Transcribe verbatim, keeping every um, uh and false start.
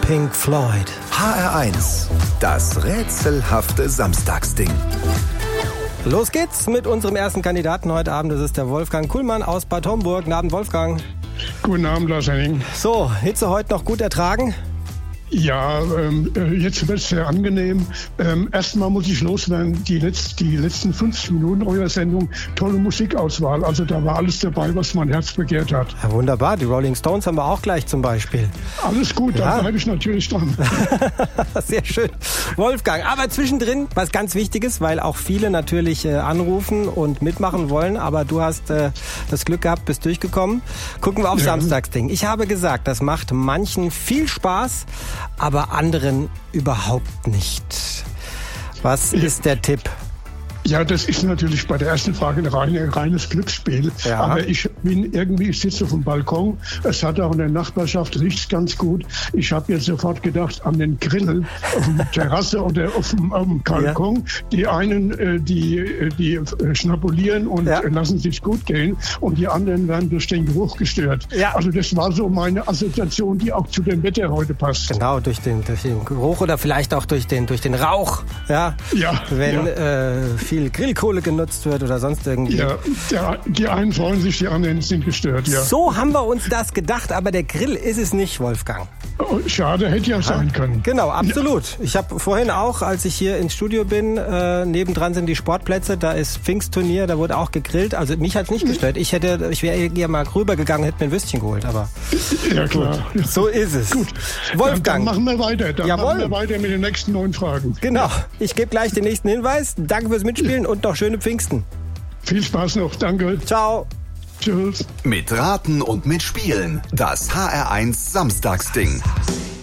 Pink Floyd. H R eins, das rätselhafte Samstagsding. Los geht's mit unserem ersten Kandidaten heute Abend. Das ist der Wolfgang Kuhlmann aus Bad Homburg. Guten Abend, Wolfgang. Guten Abend, Lars Henning. So, Hitze heute noch gut ertragen? Ja, ähm, jetzt wird es sehr angenehm. Ähm, erstmal muss ich loswerden, die, Letz-, die letzten fünfzig Minuten eurer Sendung, tolle Musikauswahl. Also da war alles dabei, was mein Herz begehrt hat. Ja, wunderbar, die Rolling Stones haben wir auch gleich zum Beispiel. Alles gut, ja. Da bleibe ich natürlich dran. Sehr schön. Wolfgang, aber zwischendrin was ganz Wichtiges, weil auch viele natürlich äh, anrufen und mitmachen wollen, aber du hast äh, das Glück gehabt, bist durchgekommen. Gucken wir auf ja. Samstagsding. Ich habe gesagt, das macht manchen viel Spaß, aber anderen überhaupt nicht. Was ist der Tipp? Ja, das ist natürlich bei der ersten Frage ein rein, reines Glücksspiel. Ja. Aber ich bin irgendwie, ich sitze auf dem Balkon. Es hat auch in der Nachbarschaft, riecht ganz gut. Ich habe jetzt sofort gedacht an den Grill auf der Terrasse oder auf dem, auf dem Balkon. Ja. Die einen, die, die schnabulieren und ja. lassen sich gut gehen. Und die anderen werden durch den Geruch gestört. Ja. Also das war so meine Assoziation, die auch zu dem Wetter heute passt. Genau, durch den, durch den Geruch oder vielleicht auch durch den, durch den Rauch. Ja, ja. Wenn ja. Äh, viel Grillkohle genutzt wird oder sonst irgendwie. Ja, der, die einen freuen sich, die anderen sind gestört, ja. So haben wir uns das gedacht, aber der Grill ist es nicht, Wolfgang. Oh, schade, hätte ja sein können. Genau, absolut. Ja. Ich habe vorhin auch, als ich hier ins Studio bin, äh, nebendran sind die Sportplätze, da ist Pfingstturnier, da wurde auch gegrillt. Also mich hat es nicht gestört. Ich hätte, ich wäre eher mal rübergegangen, hätte mir ein Würstchen geholt, aber ja, klar. Gut. So ist es. Gut. Wolfgang. Dann, dann machen wir weiter. Dann Jawohl. machen wir weiter mit den nächsten neun Fragen. Genau. Ich gebe gleich den nächsten Hinweis. Danke fürs Mitspielen und noch schöne Pfingsten. Viel Spaß noch. Danke. Ciao. Tschüss. Mit Raten und mit Spielen. Das H R eins Samstagsding.